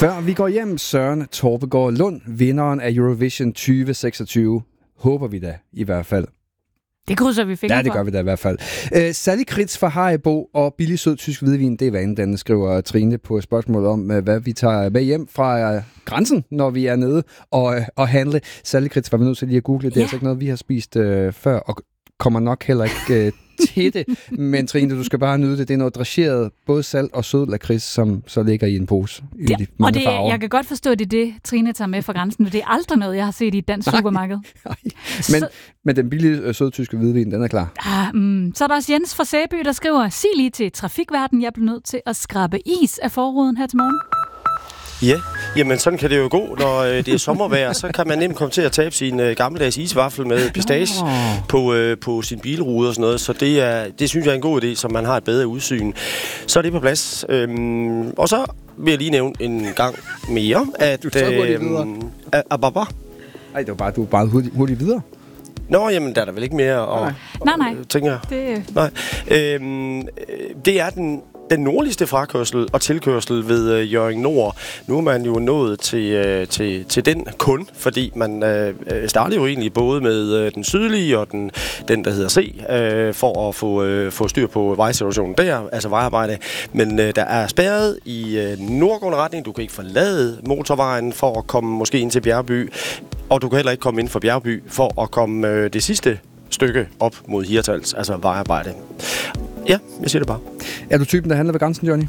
Før vi går hjem, Søren Torpegaard Lund, vinderen af Eurovision 2026. Håber vi da i hvert fald. Det krydser vi fingre for. Ja, det gør vi da i hvert fald. Sally Kritz fra Haribo og billig sød tysk hvidvin, det er vanedannende, skriver Trine på spørgsmål om, hvad vi tager med hjem fra grænsen, når vi er nede og handle. Sally Kritz var vi nødt til lige at google. Det er altså ikke noget, vi har spist før, og kommer nok heller ikke til det. Men Trine, du skal bare nyde det. Det er noget drageret, både salt og sød lakrids, som så ligger i en pose. Og jeg kan godt forstå, at det er det, Trine tager med fra grænsen. Det er aldrig noget, jeg har set i et dansk supermarked. Nej. Men den billige sødtyske hvidvin, den er klar. Så er der også Jens fra Sæby, der skriver, sig lige til trafikverden, jeg bliver nødt til at skrabe is af forruden her til morgen. Ja, jamen sådan kan det jo gå, når det er sommervejr, så kan man nemt komme til at tabe sin gammeldags isvaffel med pistache på sin bilrude og sådan noget, så det synes jeg er en god idé, så man har et bedre udsyn. Så er det på plads. Og så vil jeg lige nævne en gang mere, at... Du er så hurtigt videre. Ej, det var bare, du er bare hurtigt videre. Nå, jamen, der er der vel ikke mere at... Nej. Tænker jeg. Nej. Det er den nordligste frakørsel og tilkørsel ved Hjørring Nord. Nu er man jo nået til den kun, fordi man startede jo egentlig både med den sydlige og den der hedder C, for at få styr på vejsituationen der, altså vejarbejde. Men der er spærret i nordgående retning. Du kan ikke forlade motorvejen for at komme måske ind til Bjergby, og du kan heller ikke komme ind fra Bjergby for at komme det sidste stykke op mod Hirtals, altså vejarbejde. Ja, jeg siger det bare. Er du typen, der handler ved grænsen, Johnny?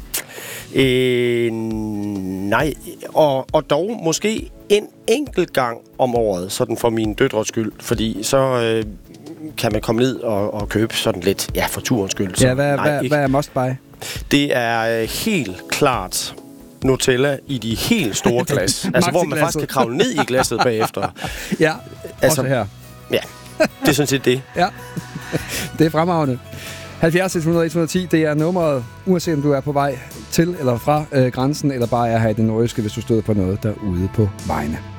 Nej, og dog måske en enkelt gang om året, sådan for min døtres skyld, fordi så kan man komme ned og købe sådan lidt, ja, for turens skyld. Så, ja, hvad er must buy? Det er helt klart Nutella i de helt store glas, altså hvor man faktisk kan kravle ned i glasset bagefter. Ja, altså, også her. Ja, det er sådan set det. Ja, det er fremragende. 70 100 110, det er nummeret, uanset om du er på vej til eller fra grænsen, eller bare er her i det nordjyske, hvis du støder på noget derude på vejene.